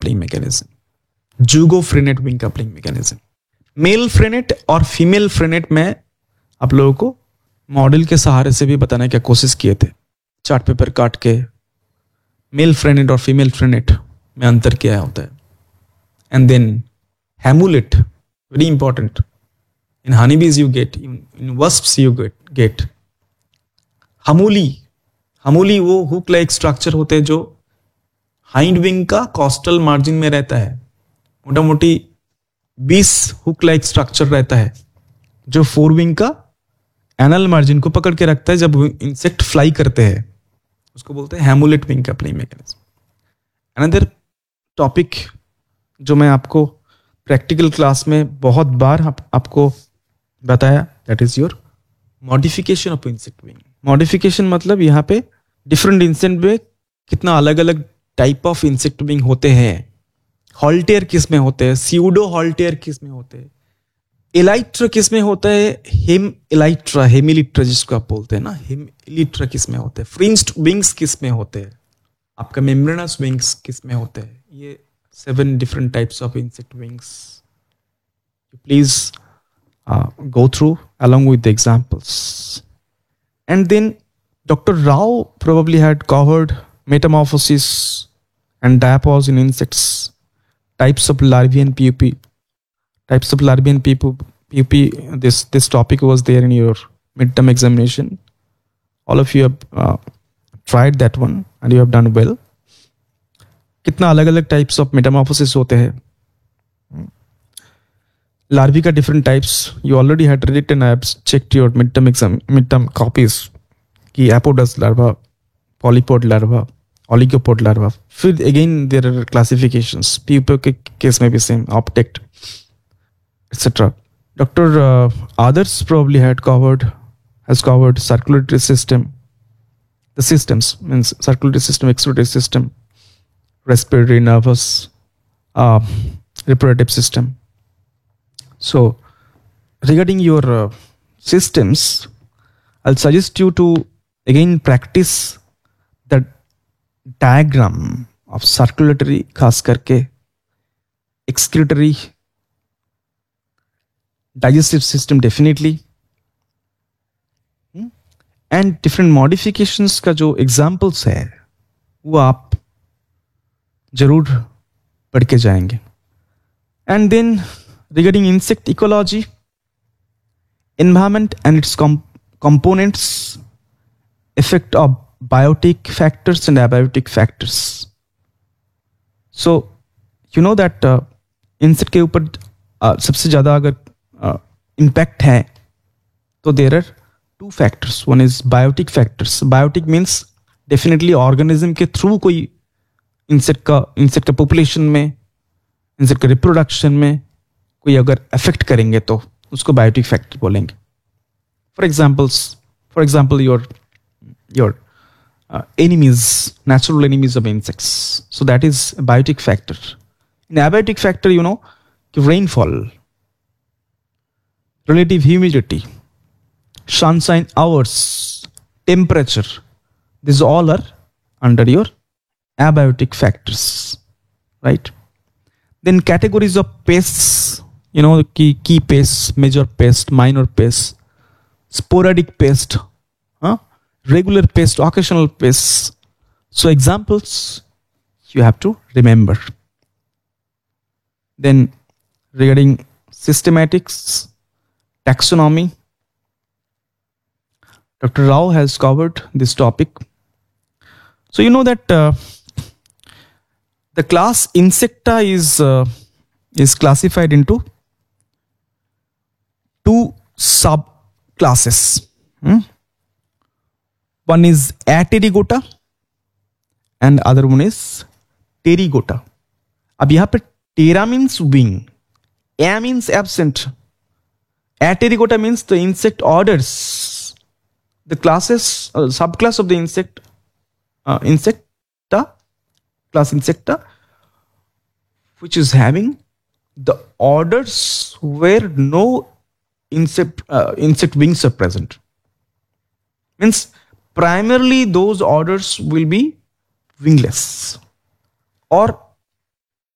coupling mechanism, jugofrenate wing coupling mechanism. Mail फ्रेनेट और female फ्रेनेट में आप लोगों को मॉडल के सहारे से भी बताने की कोशिश किए थे, चार्ट पेपर काट के मेल फ्रेनेट और फीमेल फ्रेनेट में अंतर क्या होता है. And then हेमुलेट, very important. In honeybees you get, in वस्प्स you get हमूली वो हुक लाइक स्ट्रक्चर होते हैं जो हाइंड विंग का कॉस्टल मार्जिन में रहता है. मोटा मोटी 20 हुक लाइक स्ट्रक्चर रहता है जो फोर विंग का एनल मार्जिन को पकड़ के रखता है जब इंसेक्ट फ्लाई करते हैं. उसको बोलते हैं हेमुलेट wing coupling mechanism. Another topic जो मैं आपको प्रैक्टिकल क्लास में बहुत बार आपको बताया, that is your modification of insect wing. Modification मतलब यहाँ पे डिफरेंट इंसेक्ट में कितना अलग अलग टाइप ऑफ इंसेक्ट विंग होते हैं. हॉल्टेयर किस में होते हैं, सीउडो हॉल्टेयर किस में होते हैं, एलाइट्रा किस में होता है, हेम एलाइट्रा हेमिलिट्रा जिसको आप बोलते हैं ना, हेमिलिट्रा किस में होते हैं, फ्रिंज्ड विंग्स किस में होते हैं, आपका मेम्ब्रेनस विंग्स किस में होते हैं. ये 7 different types of insect wings. Please go through along with the examples. And then Dr. Rao probably had covered metamorphosis and diapause in insects, types of larvae and pupae. Types of larvae and pupae, this topic was there in your midterm examination. All of you have tried that one and you have done well. कितना अलग अलग types of Metamorphosis होते हैं. Larvae का different types you already had read it and I have checked your mid term copies कि एपोडस larva, पॉलीपोड larva, ओलिगोपोड larva. फिर again there are classifications, pupa के case में भी same, ऑप्टेक्ट etcetera. Doctor others probably has covered circulatory system, the systems means circulatory system, excretory system, respiratory, nervous, reproductive system. So regarding your systems, I'll suggest you to again practice the diagram of circulatory, खास करके excretory, digestive system definitely, and different modifications का जो examples है वो आप जरूर पढ़ के जाएंगे. And then regarding insect ecology, environment and it's components, effect of biotic factors and abiotic factors. So you know that insect के ऊपर सबसे ज्यादा अगर इम्पैक्ट है तो there are 2 factors. One is biotic factors. Biotic means definitely organism के through कोई insect का पॉपुलेशन में, इंसेक्ट का रिप्रोडक्शन में कोई अगर अफेक्ट करेंगे तो उसको बायोटिक फैक्टर बोलेंगे. For example your enemies, natural enemies of insects, so that is biotic factor. In abiotic factor you know कि rainfall, relative humidity, sunshine hours, temperature, this all are under your abiotic factors, right? Then categories of pests, you know, key pests, major pest, minor pest, sporadic pest, regular pest, occasional pests. So examples you have to remember. Then regarding systematics, taxonomy, Dr. Rao has covered this topic. So you know that the class Insecta is classified into 2 subclasses. One is Aterygota and other one is Pterygota. अब यहाँ पे Ptera means wing, A means absent. Aterygota means the insect orders, the classes, subclass of the Insecta, class Insecta, which is having the orders where no insect wings are present. Means primarily those orders will be wingless or